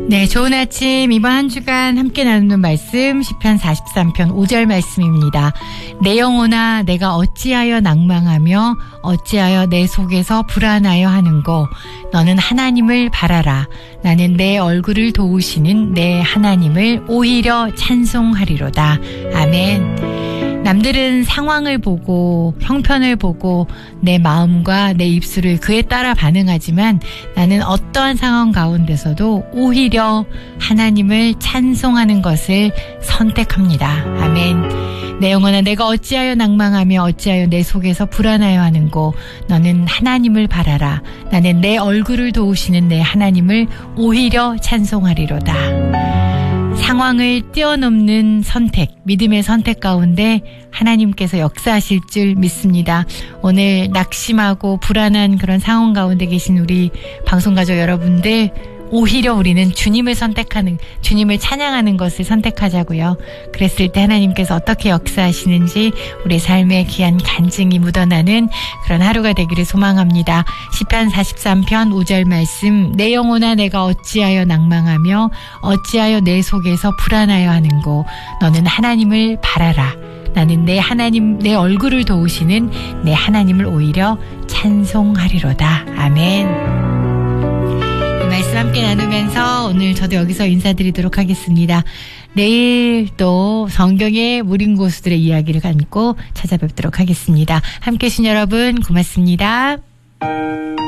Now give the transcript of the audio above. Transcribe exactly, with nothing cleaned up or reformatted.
네, 좋은 아침. 이번 한 주간 함께 나누는 말씀 시편 사십삼 편 오 절 말씀입니다. 내 영혼아 내가 어찌하여 낭망하며 어찌하여 내 속에서 불안하여 하는고 너는 하나님을 바라라. 나는 내 얼굴을 도우시는 내 하나님을 오히려 찬송하리로다. 아멘. 남들은 상황을 보고 형편을 보고 내 마음과 내 입술을 그에 따라 반응하지만 나는 어떠한 상황 가운데서도 오히려 하나님을 찬송하는 것을 선택합니다. 아멘. 내 영혼아 내가 어찌하여 낭망하며 어찌하여 내 속에서 불안하여 하는고 너는 하나님을 바라라. 나는 내 얼굴을 도우시는 내 하나님을 오히려 찬송하리로다. 상황을 뛰어넘는 선택, 믿음의 선택 가운데 하나님께서 역사하실 줄 믿습니다. 오늘 낙심하고 불안한 그런 상황 가운데 계신 우리 방송가족 여러분들, 오히려 우리는 주님을 선택하는, 주님을 찬양하는 것을 선택하자고요. 그랬을 때 하나님께서 어떻게 역사하시는지 우리 삶의 귀한 간증이 묻어나는 그런 하루가 되기를 소망합니다. 시편 사십삼 편 오 절 말씀, 내 영혼아 내가 어찌하여 낭망하며 어찌하여 내 속에서 불안하여 하는고 너는 하나님을 바라라. 나는 내 하나님, 내 얼굴을 도우시는 내 하나님을 오히려 찬송하리로다. 아멘. 말씀 함께 나누면서 오늘 저도 여기서 인사드리도록 하겠습니다. 내일 또 성경의 무린 고수들의 이야기를 갖고 찾아뵙도록 하겠습니다. 함께 해주신 여러분 고맙습니다.